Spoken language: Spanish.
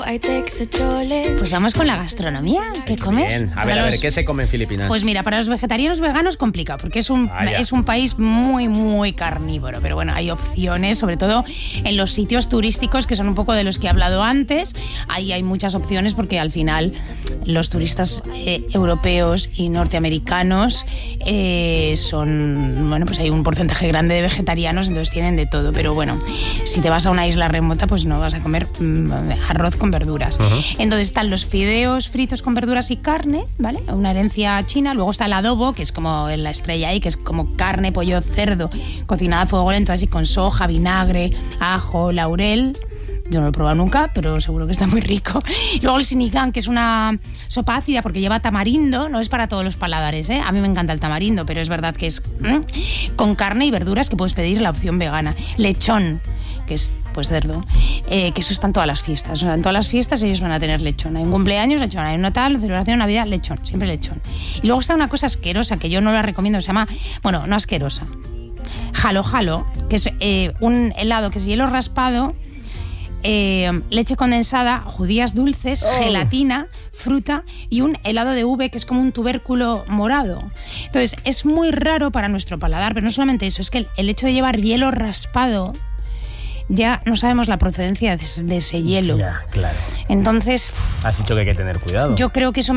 Pues vamos con la gastronomía. ¿Qué comer? Bien. A ver, ¿qué se come en Filipinas? Pues mira, para los vegetarianos veganos complicado, porque es un país muy, muy carnívoro. Pero bueno, hay opciones, sobre todo en los sitios turísticos, que son un poco de los que he hablado antes. Ahí hay muchas opciones, porque al final los turistas europeos y norteamericanos son, bueno, pues hay un porcentaje grande de vegetarianos, entonces tienen de todo. Pero bueno, si te vas a una isla remota, pues no vas a comer arroz con verduras. Entonces están los fideos fritos con verduras y carne, ¿vale? Una herencia china. Luego está el adobo, que es como la estrella ahí, que es como carne, pollo, cerdo, cocinada a fuego lento, así con soja, vinagre, ajo, laurel. Yo no lo he probado nunca, pero seguro que está muy rico. Y luego el sinigang, que es una sopa ácida porque lleva tamarindo. No es para todos los paladares, ¿eh? A mí me encanta el tamarindo, pero es verdad que es con carne y verduras, que puedes pedir la opción vegana. Lechón, que es pues cerdo, que eso está en todas las fiestas. O sea, en todas las fiestas ellos van a tener lechón. Hay un cumpleaños, lechón. Hay un Natal, celebración, Navidad, lechón. Siempre lechón. Y luego está una cosa asquerosa que yo no la recomiendo, se llama, bueno, no asquerosa, jalo jalo, que es un helado que es hielo raspado, leche condensada, judías dulces, gelatina, fruta y un helado de ube que es como un tubérculo morado. Entonces es muy raro para nuestro paladar, pero no solamente eso, es que el hecho de llevar hielo raspado, ya no sabemos la procedencia de ese hielo. Ya, claro. Entonces, has dicho que hay que tener cuidado. Yo creo que eso